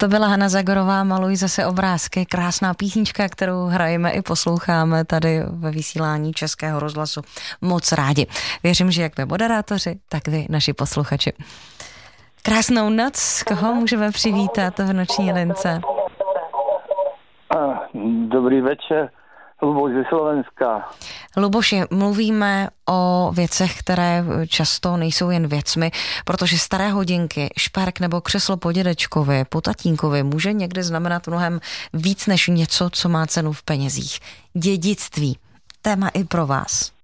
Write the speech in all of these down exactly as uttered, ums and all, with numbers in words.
To byla Hana Zagorová, Maluj zase obrázky, krásná písnička, kterou hrajeme i posloucháme tady ve vysílání Českého rozhlasu. Moc rádi. Věřím, že jak vy moderátoři, tak vy naši posluchači. Krásnou noc, koho můžeme přivítat v noční lince? Dobrý večer, Luboš ze Slovenska. Luboši, mluvíme o věcech, které často nejsou jen věcmi, protože staré hodinky, šperk nebo křeslo po dědečkovi, po tatínkovi může někdy znamenat mnohem víc než něco, co má cenu v penězích. Dědictví. Téma i pro vás.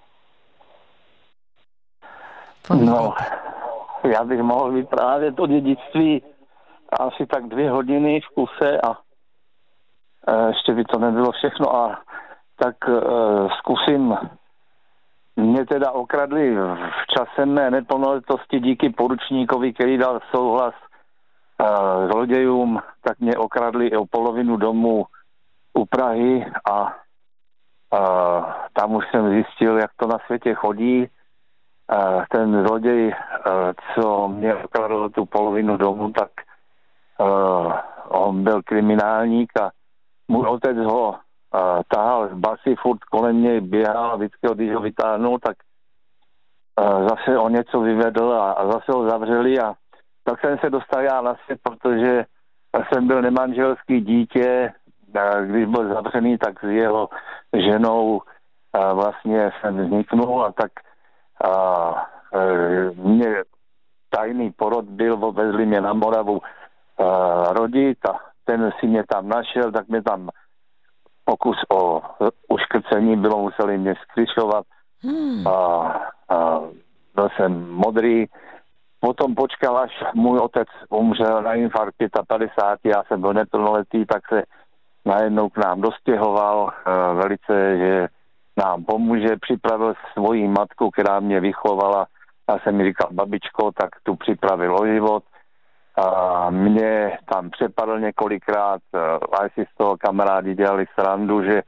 Povídejte. No, já bych mohl vyprávět o dědictví asi tak dvě hodiny v kuse a ještě by to nebylo všechno a tak uh, zkusím. Mě teda okradli v čase mé neplnoletosti díky poručníkovi, který dal souhlas uh, zlodějům, tak mě okradli i o polovinu domu u Prahy a uh, tam už jsem zjistil, jak to na světě chodí. Uh, ten zloděj, uh, co mě okradl tu polovinu domu, tak uh, on byl kriminálník a můj otec ho uh, tahal z basy, furt kolem něj běhal a vždycky, když ho vytáhnul, tak uh, zase o něco vyvedl a, a zase ho zavřeli a tak jsem se dostal já na svět, protože jsem byl nemanželský dítě, uh, když byl zavřený, tak s jeho ženou uh, vlastně jsem vzniknul a tak uh, uh, mě tajný porod byl, vezli mě na Moravu uh, rodit a ten si mě tam našel, tak mě tam pokus o uškrcení bylo, museli mě skryšovat hmm. a, a byl jsem modrý. Potom počkal, až můj otec umřel na infarkt padesát pět, já jsem byl neplnoletý, tak se najednou k nám dostěhoval velice, že nám pomůže, připravil svoji matku, která mě vychovala. Já jsem mi říkal, babičko, tak tu připravil o život. A mě tam přepadl několikrát a si z toho kamarádi dělali srandu, že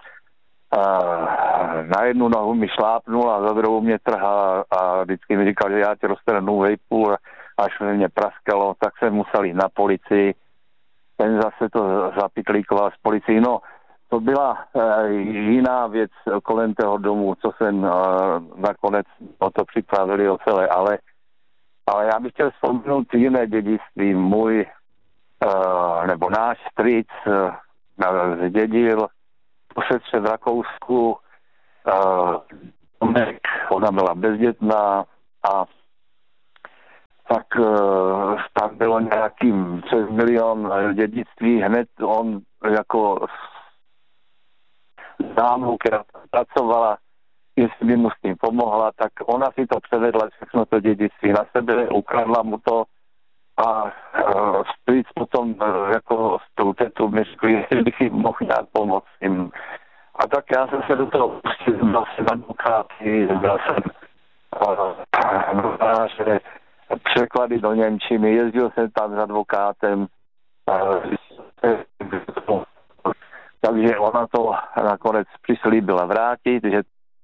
na jednu nohu mi šlápnul a za druhou mě trhal a vždycky mi říkal, že já tě roztrhnu vejpůl, až mě praskalo, tak jsem musel jít na policii. Ten zase to zapitlíkoval s policií. No, to byla jiná věc kolem toho domu, co jsem nakonec o to připravili o celé, ale Ale já bych chtěl vzpomenout jiné dědictví. Můj, uh, nebo náš strýc uh, zdědil po sestře v Rakousku uh, ona byla bezdětná a tak uh, tam bylo nějakým přes milion dědictví. Hned on jako dámu, která pracovala, jestli by mu s tím pomohla, tak ona si to převedla všechno to dědictví na sebe, ukradla mu to a uh, strýc potom uh, jako s tou tetou mi řekl, jestli bych jim mohl nějak pomoct jim. A tak já jsem se do toho pustil, byl jsem advokáty, byl jsem uh, že překlady do němčiny, jezdil jsem tam s advokátem, uh, takže ona to nakonec přislíbila vrátit, že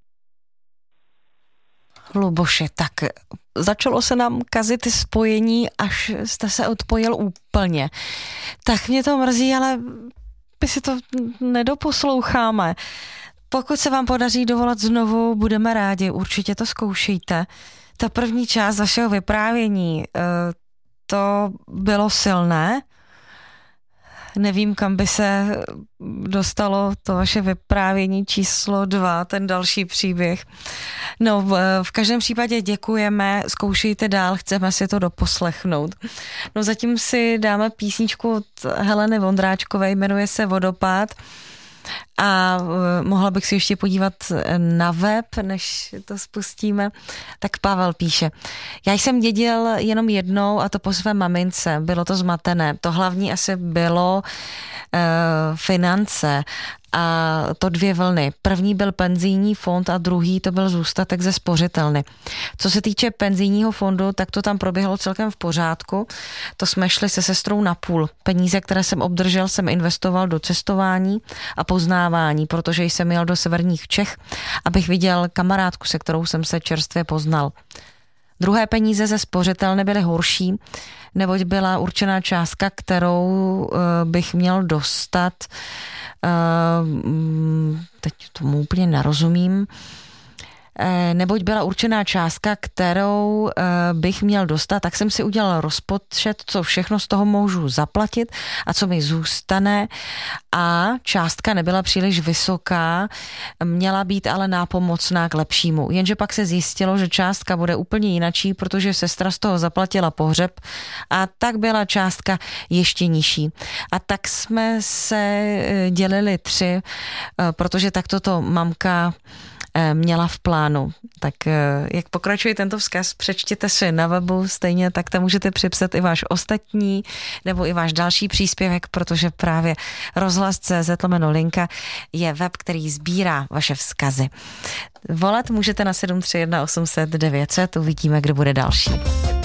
Luboši, tak začalo se nám kazit spojení, až jste se odpojil úplně. Tak mě to mrzí, ale my si to nedoposloucháme. Pokud se vám podaří dovolat znovu, budeme rádi, určitě to zkoušejte. Ta první část vašeho vyprávění, to bylo silné. Nevím, kam by se dostalo to vaše vyprávění číslo dva, ten další příběh. No, v, v každém případě děkujeme, zkoušejte dál, chceme si to doposlechnout. No, zatím si dáme písničku od Heleny Vondráčkové, jmenuje se Vodopád. A mohla bych si ještě podívat na web, než to spustíme. Tak Pavel píše: já jsem dědil jenom jednou a to po své mamince. Bylo to zmatené. To hlavní asi bylo uh, finance a to dvě vlny. První byl penzijní fond a druhý to byl zůstatek ze spořitelny. Co se týče penzijního fondu, tak to tam proběhlo celkem v pořádku. To jsme šli se sestrou na půl. Peníze, které jsem obdržel, jsem investoval do cestování a poznávání, protože jsem jel do severních Čech, abych viděl kamarádku, se kterou jsem se čerstvě poznal. Druhé peníze ze spořitelny byly horší, neboť byla určená částka, kterou bych měl dostat, teď tomu úplně nerozumím, neboť byla určená částka, kterou bych měl dostat, tak jsem si udělal rozpočet, co všechno z toho můžu zaplatit a co mi zůstane, a částka nebyla příliš vysoká, měla být ale nápomocná k lepšímu. Jenže pak se zjistilo, že částka bude úplně jinačí, protože sestra z toho zaplatila pohřeb a tak byla částka ještě nižší. A tak jsme se dělili tři, protože takto to mamka měla v plánu. Tak jak pokračuje tento vzkaz, přečtěte si na webu, stejně tak tam můžete připsat i váš ostatní nebo i váš další příspěvek, protože právě rozhlas tečka cé zet lomeno linka je web, který sbírá vaše vzkazy. Volat můžete na sedm tři jedna osm set devět set, uvidíme, kdo bude další.